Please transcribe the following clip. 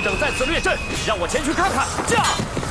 等在此列阵，让我前去看看。驾！